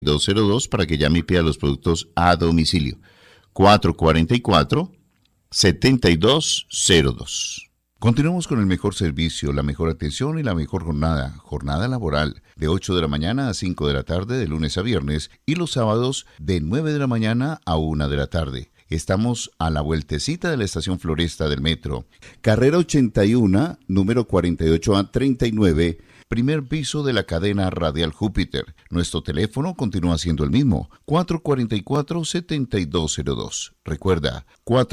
202 para que llame y pida los productos a domicilio. 444-7202. Continuamos con el mejor servicio, la mejor atención y la mejor jornada. Jornada laboral de 8 de la mañana a 5 de la tarde de lunes a viernes y los sábados de 9 de la mañana a 1 de la tarde. Estamos a la vueltecita de la estación Floresta del metro. Carrera 81, número 48A39, primer piso de la cadena Radial Júpiter. Nuestro teléfono continúa siendo el mismo, 444-7202. Recuerda,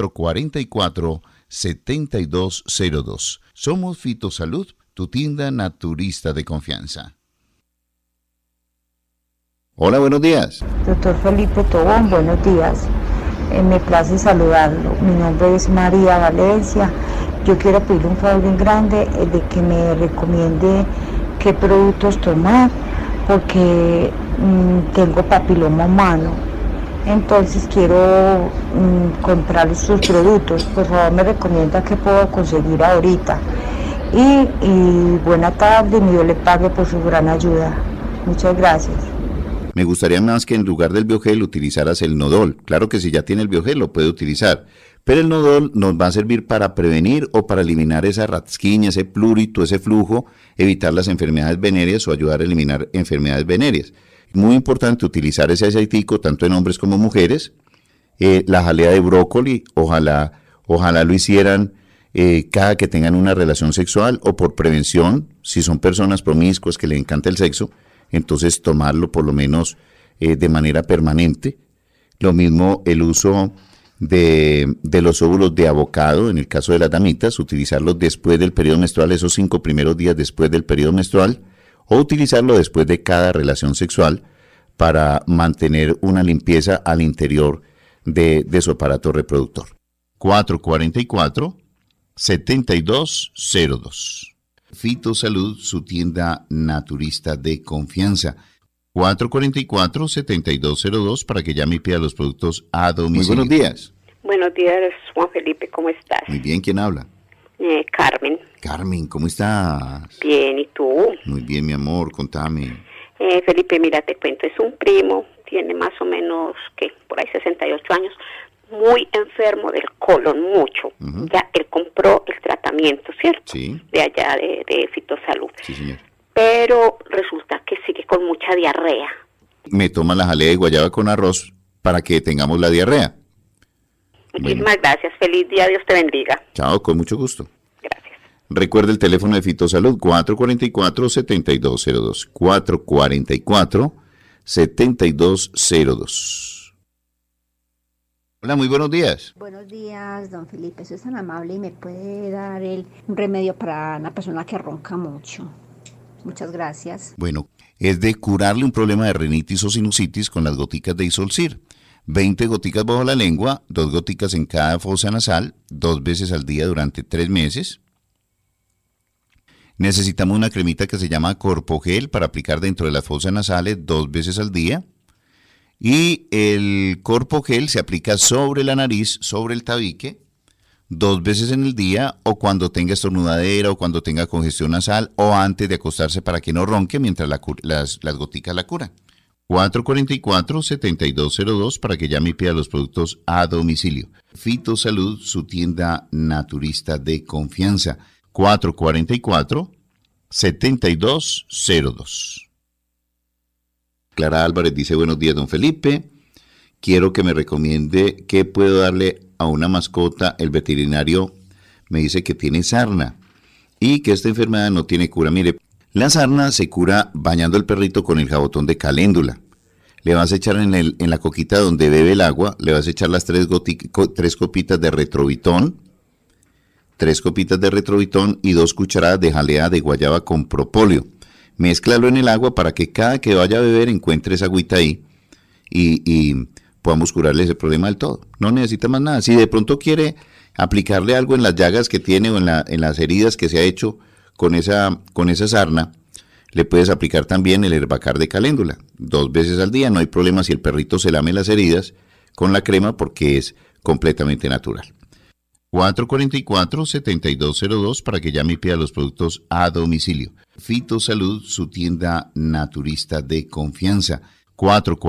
444-7202. Somos Fitosalud, tu tienda naturista de confianza. Hola, buenos días. Doctor Felipe Tobón, buenos días. Me place saludarlo. Mi nombre es María Valencia. Yo quiero pedirle un favor bien grande de que me recomiende qué productos tomar, porque tengo papiloma humano. Entonces quiero comprar sus productos. Por favor, me recomienda qué puedo conseguir ahorita. Y buena tarde, mi Dios le pague por su gran ayuda. Muchas gracias. Me gustaría más que en lugar del Biogel utilizaras el Nodol. Claro que si ya tiene el Biogel lo puede utilizar, pero el Nodol nos va a servir para prevenir o para eliminar esa rasquiña, ese plurito, ese flujo, evitar las enfermedades venéreas o ayudar a eliminar enfermedades venéreas. Muy importante utilizar ese aceitico tanto en hombres como mujeres. La jalea de brócoli, ojalá lo hicieran cada que tengan una relación sexual o por prevención, si son personas promiscuas que les encanta el sexo, entonces tomarlo por lo menos de manera permanente. Lo mismo el uso de los óvulos de avocado, en el caso de las damitas, utilizarlos después del periodo menstrual, esos 5 primeros días después del periodo menstrual, o utilizarlo después de cada relación sexual para mantener una limpieza al interior de su aparato reproductor. 444-7202. Fitosalud, su tienda naturista de confianza. 444-7202 para que llame y pida los productos a domicilio. Muy buenos días. Buenos días, Juan Felipe, ¿cómo estás? Muy bien, ¿quién habla? Carmen. Carmen, ¿cómo estás? Bien, ¿y tú? Muy bien, mi amor, contame. Felipe, mira, te cuento, es un primo, tiene más o menos, por ahí 68 años, muy enfermo del colon, mucho. Uh-huh. Ya él compró el tratamiento, ¿cierto? Sí. De allá de Fitosalud. Sí, señor. Pero resulta que sigue con mucha diarrea. Me toma la jalea de guayaba con arroz para que tengamos la diarrea. Muchísimas gracias. Feliz día. Dios te bendiga. Chao, con mucho gusto. Gracias. Recuerda el teléfono de Fitosalud, 444-7202. 444-7202. Hola, muy buenos días. Buenos días, don Felipe. Soy tan amable y me puede dar un remedio para una persona que ronca mucho. Muchas gracias. Bueno, es de curarle un problema de rinitis o sinusitis con las goticas de Isolcir. 20 goticas bajo la lengua, 2 goticas en cada fosa nasal, 2 veces al día durante 3 meses. Necesitamos una cremita que se llama Corpogel para aplicar dentro de las fosas nasales 2 veces al día. Y el Corpogel se aplica sobre la nariz, sobre el tabique, 2 veces en el día, o cuando tenga estornudadera o cuando tenga congestión nasal, o antes de acostarse para que no ronque mientras las goticas la curan. 444-7202 para que llame y pida los productos a domicilio. Fitosalud, su tienda naturista de confianza. 444-7202. Clara Álvarez dice: buenos días, don Felipe. Quiero que me recomiende qué puedo darle a una mascota. El veterinario me dice que tiene sarna y que esta enfermedad no tiene cura. Mire, la sarna se cura bañando al perrito con el jabotón de caléndula. Le vas a echar en la coquita donde bebe el agua, le vas a echar las 3 copitas de retrovitón, 3 copitas de retrovitón y 2 cucharadas de jalea de guayaba con propóleo. Mézclalo en el agua para que cada que vaya a beber encuentre esa agüita ahí y podamos curarle ese problema del todo. No necesita más nada. Si de pronto quiere aplicarle algo en las llagas que tiene o en las heridas que se ha hecho con esa sarna, le puedes aplicar también el Herbacar de caléndula 2 veces al día. No hay problema si el perrito se lame las heridas con la crema porque es completamente natural. 444-7202 para que llame y pida los productos a domicilio. Fitosalud, su tienda naturista de confianza. 4